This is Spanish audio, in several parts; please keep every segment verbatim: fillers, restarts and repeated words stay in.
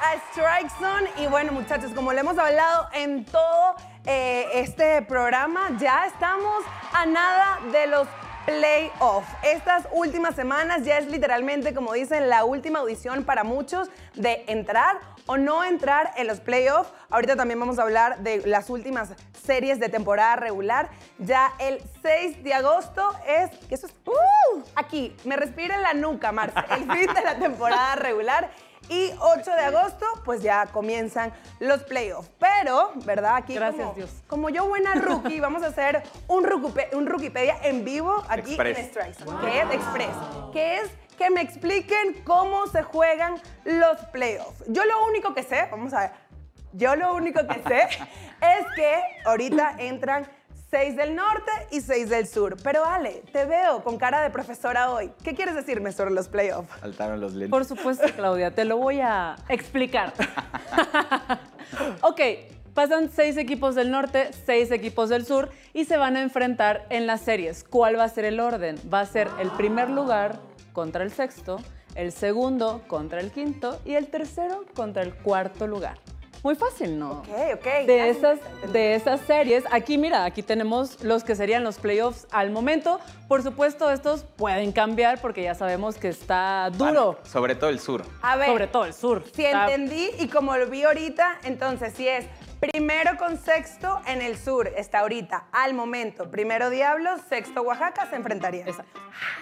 Strike Zone. Y bueno, muchachos, como le hemos hablado en todo eh, este programa, ya estamos a nada de los playoffs. Estas últimas semanas ya es literalmente, como dicen, la última audición para muchos de entrar o no entrar en los playoffs. Ahorita también vamos a hablar de las últimas series de temporada regular. Ya el seis de agosto es... ¿Qué eso es? Uh, aquí, me respira en la nuca, Marce. El fin de la temporada regular. Y ocho de agosto, pues ya comienzan los playoffs. Pero, ¿verdad? Aquí, gracias, como, Dios. como yo buena rookie, vamos a hacer un, rucupe, un Rukipedia en vivo aquí Express. en Strike Zone, wow. que es Express, que es que me expliquen cómo se juegan los playoffs. Yo lo único que sé, vamos a ver, yo lo único que sé es que ahorita entran seis del norte y seis del sur. Pero Ale, te veo con cara de profesora hoy. ¿Qué quieres decirme sobre los playoffs? Faltaron los lentes. Por supuesto, Claudia, te lo voy a explicar. Ok, pasan seis equipos del norte, seis equipos del sur y se van a enfrentar en las series. ¿Cuál va a ser el orden? Va a ser el primer lugar contra el sexto, el segundo contra el quinto y el tercero contra el cuarto lugar. Muy fácil, ¿no? Ok, ok. De esas, de esas series, aquí mira, aquí tenemos los que serían los playoffs al momento. Por supuesto, estos pueden cambiar porque ya sabemos que está duro. Vale, sobre todo el sur. A ver, sobre todo el sur. Si Está... entendí y como lo vi ahorita, entonces si es primero con sexto en el sur, está ahorita, al momento. Primero Diablos, sexto Oaxaca, se enfrentarían. Exacto.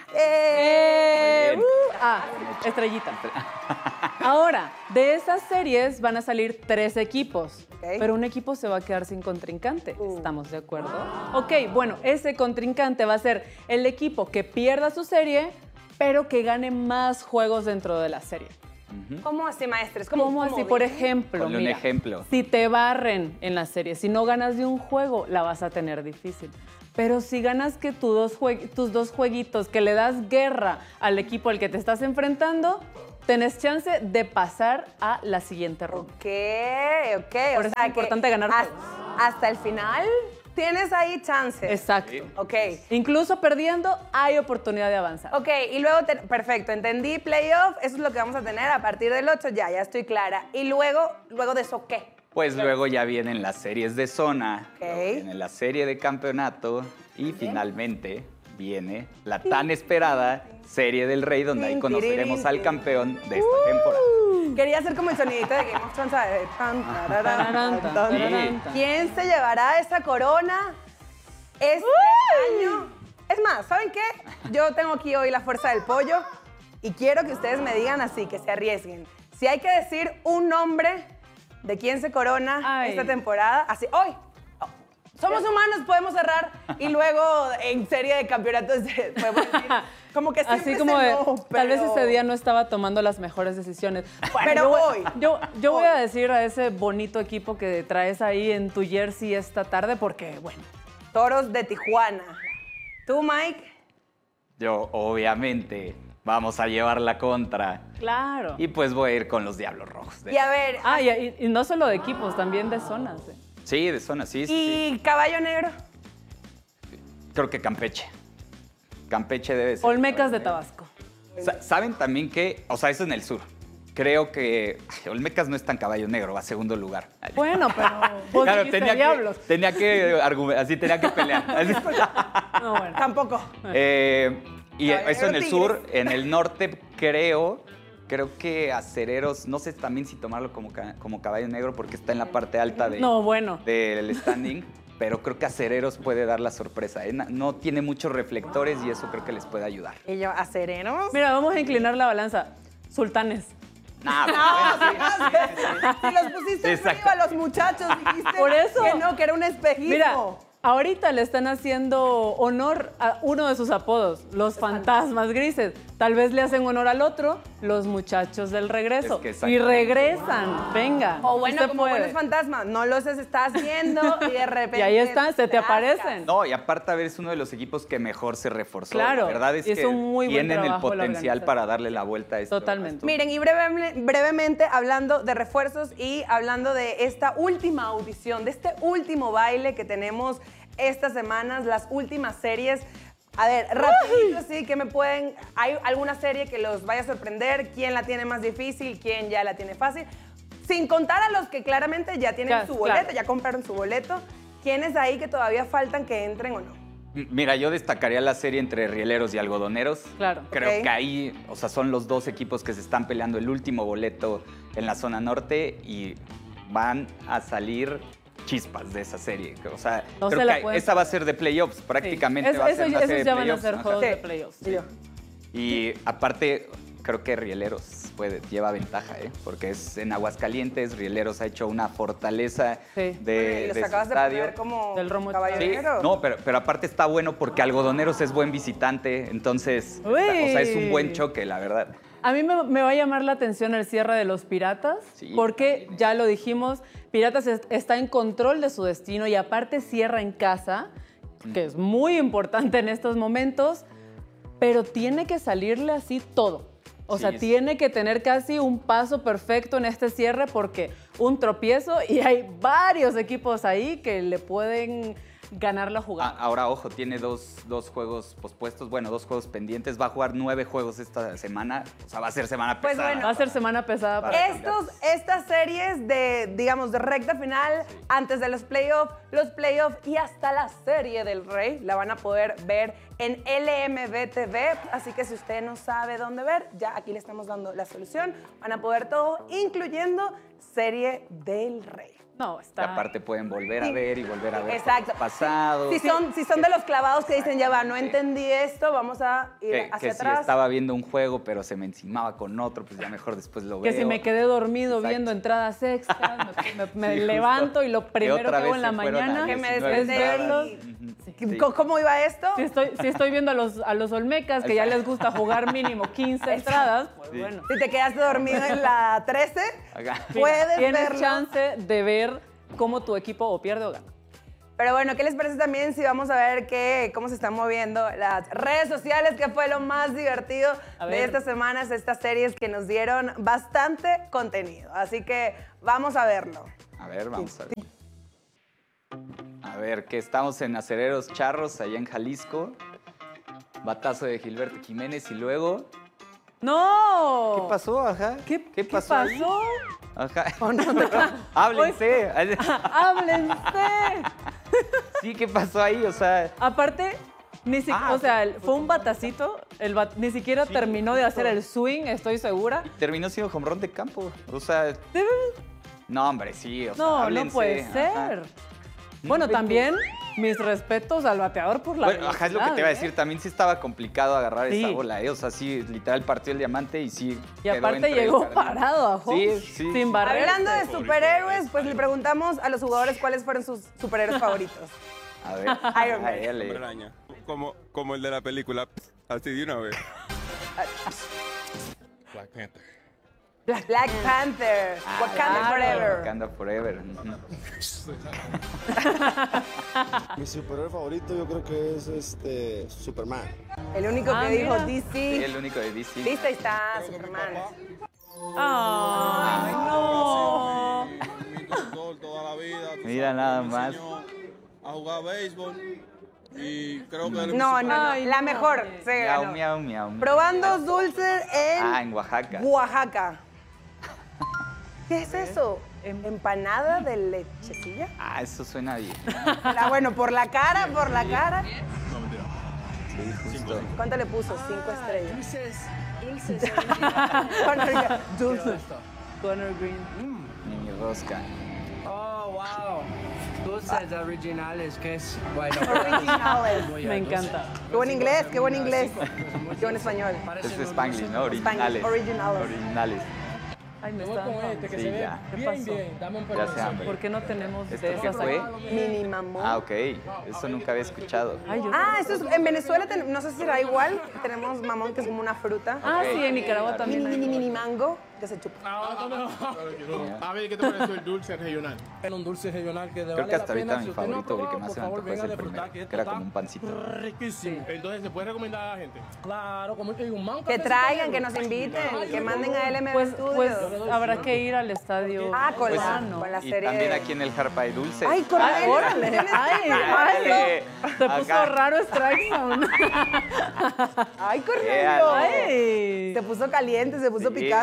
Eh, Muy bien. uh, Ah, estrellita. Ahora, de esas series van a salir tres equipos, Okay. pero un equipo se va a quedar sin contrincante. Uh. ¿Estamos de acuerdo? Ok, bueno, ese contrincante va a ser el equipo que pierda su serie, pero que gane más juegos dentro de la serie. ¿Cómo así, maestres? ¿Cómo, ¿Cómo así? bien? Por ejemplo, Ponle un mira, ejemplo. si te barren en la serie, si no ganas de un juego, la vas a tener difícil. Pero si ganas que tu dos tus dos jueguitos, que le das guerra al equipo al que te estás enfrentando, tenés chance de pasar a la siguiente ronda. Ok, ok. Por o eso sea es importante que ganar hasta, juegos. hasta el final tienes ahí chances. Exacto. Sí. Ok. Incluso perdiendo, hay oportunidad de avanzar. Ok, y luego, te- perfecto, entendí, playoff, eso es lo que vamos a tener a partir del ocho, ya, ya estoy clara. Y luego, luego de eso, ¿qué? Pues luego ya vienen las series de zona, Ok. luego viene la serie de campeonato y finalmente viene la tan esperada serie del Rey, donde ahí Tin, conoceremos tirirín, al tin. campeón de esta temporada. Quería hacer como el sonidito de Game of Thrones, ¿sabes? Tan, tararán, Tararán, tan, tan, tan. tararán, tan. ¿Quién se llevará esa corona este año? Es más, ¿saben qué? Yo tengo aquí hoy la fuerza del pollo y quiero que ustedes me digan así, que se arriesguen. Si hay que decir un nombre de quién se corona Ay. esta temporada, así, hoy. Somos humanos, podemos cerrar y luego en serie de campeonatos podemos decir, como que siempre Así como se de, no, tal vez pero- ese día no estaba tomando las mejores decisiones. Bueno, Pero yo voy- hoy. Yo, yo voy Hoy. a decir a ese bonito equipo que traes ahí en tu jersey esta tarde porque, bueno, Toros de Tijuana. ¿Tú, Mike? Yo, obviamente, vamos a llevar la contra. claro. Y pues voy a ir con los Diablos Rojos. de- Y a ver, Ah, y, y- y no solo de equipos, también de zonas. eh. Sí, de zona, sí, sí, sí. ¿y Caballo Negro? Creo que Campeche. Campeche debe ser. Olmecas de Tabasco. Sa- ¿Saben también que, o sea, eso en el sur? Creo que ay, Olmecas no es tan Caballo Negro, va a segundo lugar. Bueno, pero vos Claro, dijiste tenía diablos. que, tenía que argumen- así tenía que pelear. Así. No, bueno. Tampoco. Eh, y Caballo eso en el Tigres. sur, en el norte creo, creo que Acereros, no sé también si tomarlo como, ca- como Caballo Negro porque está en la parte alta de, No, bueno. del standing, pero creo que Acereros puede dar la sorpresa. ¿eh? Na- No tiene muchos reflectores y eso creo que les puede ayudar. Y yo, ¿a Serenos? Mira, vamos a inclinar la balanza. Sultanes. Nah, No, bueno, sí. si los pusiste Exacto. arriba a los muchachos, dijiste Por eso. que no, que era un espejismo. Mira, ahorita le están haciendo honor a uno de sus apodos, los fantasmas grises. Tal vez le hacen honor al otro, los muchachos del regreso. Es que y exactamente. regresan, venga. o bueno, sí se como puede. buenos fantasmas, no los estás viendo y de repente... Y ahí están, se te rascas. aparecen. No, y aparte, a ver, es uno de los equipos que mejor se reforzó. Claro, La verdad es y es que un muy buen tienen el trabajo la potencial organización. para darle la vuelta a esto. Totalmente. Miren, y breve- brevemente hablando de refuerzos y hablando de esta última audición, de este último baile que tenemos estas semanas, las últimas series. A ver, rapidito, sí, que me pueden... ¿Hay alguna serie que los vaya a sorprender? ¿Quién la tiene más difícil? ¿Quién ya la tiene fácil? sin contar a los que claramente ya tienen Ya, su boleto, claro. ya compraron su boleto. ¿Quiénes ahí que todavía faltan que entren o no? Mira, yo destacaría la serie entre rieleros y algodoneros. Claro. Creo Ok. que ahí, o sea, son los dos equipos que se están peleando el último boleto en la zona norte y van a salir chispas de esa serie. O sea, No creo se la que pueden esa va a ser de playoffs, prácticamente Sí. va a Eso- ser una esos serie ya de van a playoffs. ser Ajá. juegos de Sí. playoffs. Sí, yo. Y aparte, creo que Rieleros puede, lleva ventaja, ¿eh? Porque es en Aguascalientes, Rieleros ha hecho una fortaleza Sí. de, y los de su acabas de estadio. poner como Del Romo caballo Sí, negro. no, pero, pero aparte está bueno porque Algodoneros es buen visitante, entonces, Uy. o sea, es un buen choque, la verdad. A mí me, me va a llamar la atención el cierre de los Piratas, Sí, porque ya lo dijimos, Piratas es- está en control de su destino y aparte cierra en casa, que es muy importante en estos momentos, pero tiene que salirle así todo. O Sí, sea, es- tiene que tener casi un paso perfecto en este cierre porque un tropiezo y hay varios equipos ahí que le pueden ganar la Ah, jugada. ahora, ojo, tiene dos, dos juegos pospuestos, bueno, dos juegos pendientes, va a jugar nueve juegos esta semana, o sea, va a ser semana Pues pesada. bueno, Va a ser semana pesada para Estos, estas series de, digamos, de recta final, antes de los playoffs, los playoffs y hasta la serie del Rey, la van a poder ver en L M B T V. Así que si usted no sabe dónde ver, ya aquí le estamos dando la solución. Van a poder todo, incluyendo serie del Rey. No, Y está... aparte pueden volver a ver y volver a ver Exacto. cosas pasado. Si son, si son de los clavados que dicen, ya va, no entendí esto, vamos a ir que, hacia que si atrás. estaba viendo un juego pero se me encimaba con otro, pues ya mejor después lo Que veo. si me quedé dormido Exacto. viendo entradas extras, me, me- me Sí, justo. levanto y lo primero que, otra hago vez en la se fueron a mañana Que me es desperté verlos. y- Sí. ¿Cómo- ¿Cómo iba esto? Si estoy, si estoy viendo a los, a los Olmecas, que ya les gusta jugar mínimo quince entradas, pues Sí. bueno. Si te quedaste dormido en la trece, Acá. puedes Tienes verlo. chance de ver cómo tu equipo o pierde o gana. Pero bueno, ¿qué les parece también si vamos a ver qué, cómo se están moviendo las redes sociales, que fue lo más divertido A de ver. estas semanas, estas series que nos dieron bastante contenido? Así que vamos a verlo. A ver, vamos a ver. A ver, que estamos en Acereros Charros, allá en Jalisco. Batazo de Gilberto Jiménez y luego... ¡No! ¿Qué pasó, ajá? ¿Qué, ¿Qué qué pasó ahí? pasó? Ajá. Háblense. ¡Háblense! Sí, ¿qué pasó ahí? O sea, Aparte, ni si- Ah, o sea, fue un batacito, el bat- ni siquiera terminó de hacer el swing, estoy segura. terminó siendo home run de campo. O sea, ¿De verdad? no, hombre, sí. O sea, No, no háblense, puede ajá. ser. Bueno, también mis respetos al bateador por la Bueno, ajá, es lo que te iba a velocidad, decir. También sí estaba complicado agarrar Sí. esa bola, ¿eh? O sea, sí, literal partió el diamante y sí. ¿eh? Y quedó aparte entre el llegó jardín. parado a home, Sí, sí. sin barrer. Hablando de superhéroes, pues le preguntamos a los jugadores cuáles fueron sus superhéroes favoritos. A ver. Iron Man. a él, Hombre eh. araña. Como, como el de la película, así de una vez. Black Panther. Black Panther, Wakanda claro. Forever. Wakanda Forever. Ujú. Mi superhéroe favorito yo creo que es este Superman. El único Ah, que dijo mira. Sí, D C. el único de D C. Listo, ahí está Superman. Ay, no. Mi doctor toda la vida. tú Mira sabes, nada me más. enseñó a jugar béisbol y creo que él es mi No, no, superhéroe. no, Ay, la no. mejor. Se Miau, ganó. miau, miau. Probando dulces en Ah, en Oaxaca. Oaxaca. ¿Qué es eso? Em- ¿Empanada de lechecilla? Ah, eso suena bien. Ah, bueno, por la cara, por la cara. No, mentira. Sí, justo. ¿Cuánto le puso? Cinco estrellas. Dulces, dulces. Bueno, dulces. Connor Green. Mini rosca. Oh, wow. Dulces originales, que es bueno. Originales. Muy Me bien, encanta. Qué buen inglés, qué buen inglés. Qué buen español. Parecen Es los Spanglish, dulces. ¿no? Originales. originales. Originales. Ay, me Me voy está con este que Sí, se ve ya. ¿Qué bien, pasó? bien. Dame un Ya permiso. sé, hambre. ¿Por qué no tenemos ¿Esto de qué esas fue? aquí? Mini mamón. Ah, ok. Eso nunca había escuchado. Ay, yo Ah, eso es, en Venezuela, ten- no sé si será igual, tenemos mamón que es como una fruta. Ah, Ok. sí, en Nicaragua Claro. Mini, también. mini, hay. mini mango que se chupa. A ver, ¿qué te pareció el dulce regional? Era un dulce regional que de Creo vale que hasta la pena. ahorita mi Si usted no ha favorito, el que probado, más por se me favor, antojó es venga el a disfrutar, primero, esto que era está como un pancito. Riquísimo. Entonces, ¿se puede recomendar a la gente? Claro, como y un mango. Que traigan, que nos inviten, que manden a L M B Pues, pues Studios. habrá que ir al estadio. Ah, con Pues, la, no. con la Y serie. también de- aquí en el Jarpa hay dulces. Ay, con Ay, la órale. Ay, Dale. ay, se puso Acá. raro Strike Zone. Ay, Éale. Cornelio. Ay. Se puso caliente, se puso Sí. picante.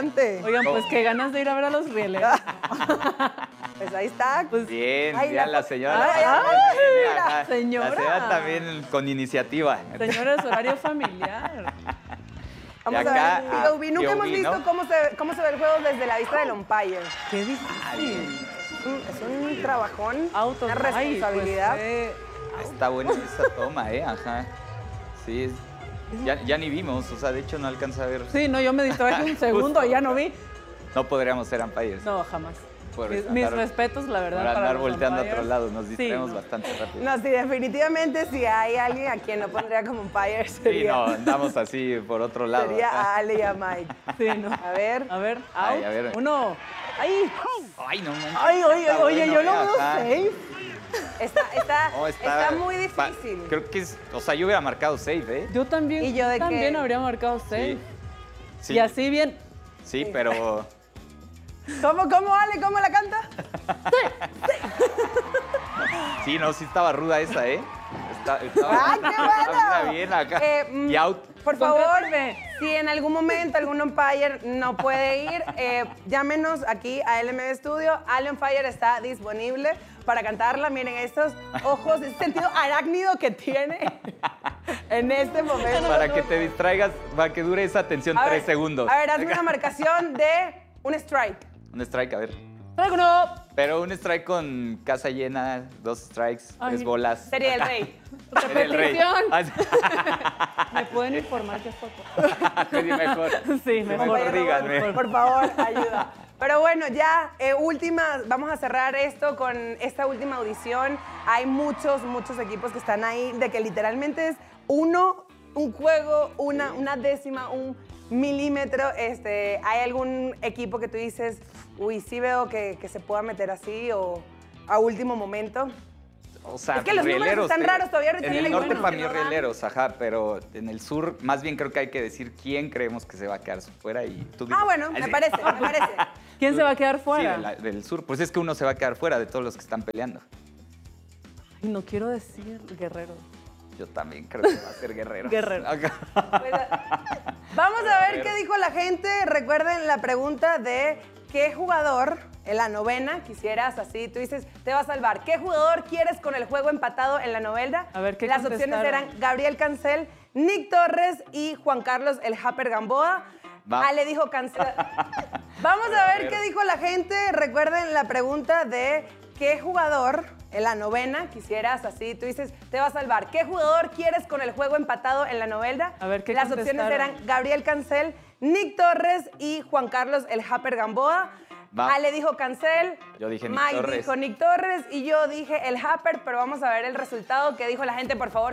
Oigan, pues qué ganas de ir a ver a los rieleros. Pues ahí está. Pues, Bien, Ay, ya la la fo- señora. Ay, la ay, ajá, la señora. La señora también con iniciativa. señores, horario familiar. Vamos Y acá, a ver, ah, P O V. Nunca P O V, hemos visto ¿no? cómo, se, cómo se ve el juego desde la vista del umpire. Qué difícil. Es un, es un trabajón, Autos. una Ay, pues, responsabilidad. eh, Está buena esa toma, ¿eh? Ajá. Sí, es- ya, ya ni vimos, o sea, de hecho no alcanza a ver. sí, no, yo me distraje un segundo y ya no vi. No podríamos ser umpires. No, jamás. Por mis, andar- mis respetos, la verdad. Por para andar los volteando a umpires. otro lado, nos Sí, distraemos no. bastante rápido. No, sí, definitivamente si hay alguien a quien no pondría como umpire Sí, sería, no, andamos así por otro lado. sería ajá. a Ale y a Mike. Sí, no. A ver. A ver, Ay, out. a ver. Uno. ¡Ay! Ay, no manches. Ay, oye, Está oye, bueno, yo lo eh, veo ajá. safe. Está, está, No, está, muy pa- difícil. Creo que es, o sea, yo hubiera marcado safe, ¿eh? Yo también, ¿Y yo de también qué? habría marcado safe. Sí. Sí, Y así bien. sí, pero ¿Cómo, cómo, Ale? ¿Cómo la canta? sí, no, sí estaba ruda esa, ¿eh? Está, estaba, ¡Ay, qué bueno! estaba bien acá. Eh, mm, y out. Por favor, Concrétame. si en algún momento algún umpire no puede ir, eh, llámenos aquí a L M B Studio. Ale on Fire está disponible para cantarla. Miren estos ojos, ese sentido arácnido que tiene en este momento. Para que te distraigas, para que dure esa tensión A tres ver, segundos. A ver, hazme una marcación de un strike. Un strike, a ver. Traigo uno. Pero un strike con casa llena, dos strikes, Ay. tres bolas. Sería el rey. Sería el rey. Repetición. Ah, ¿Me pueden informar qué foto? sí, mejor. Sí, mejor. Mejor díganme. Por favor, ayuda. Pero bueno, ya, eh, última, vamos a cerrar esto con esta última audición. Hay muchos, muchos equipos que están ahí, de que literalmente es uno, un juego, una, una décima, un milímetro. Este, ¿hay algún equipo que tú dices, uy, sí veo que, que se pueda meter así o a último momento? O sea, Es que los números rieleros, están te- raros, todavía ahorita En tiene el norte buenos para que mí no dan. rieleros, ajá, pero en el sur más bien creo que hay que decir quién creemos que se va a quedar fuera y tú dices- Ah, bueno, Ay, me sí. parece, me parece. ¿Quién se va a quedar Sí, fuera? de la- del sur. Pues es que uno se va a quedar fuera de todos los que están peleando. Ay, no quiero decir guerrero. Yo también creo que va a ser Guerrero. Guerrero. Pues, vamos a ver qué dijo la gente. Recuerden la pregunta de qué jugador en la novena quisieras así. Tú dices, te va a salvar. ¿Qué jugador quieres con el juego empatado en la novena? A ver, ¿qué Las opciones contestaron? eran Gabriel Cancel, Nick Torres y Juan Carlos el Happer Gamboa. Va. Ale dijo Cancel. Vamos a ver qué dijo la gente. Recuerden la pregunta de qué jugador en la novena quisieras así. Tú dices, te va a salvar. ¿Qué jugador quieres con el juego empatado en la novela? A ver, ¿qué Las opciones contestaron? eran Gabriel Cancel, Nick Torres y Juan Carlos el Happer Gamboa. Va. Ale dijo Cancel, Yo dije Nick Mike Torres. dijo Nick Torres y yo dije el Happer, pero vamos a ver el resultado que dijo la gente, por favor.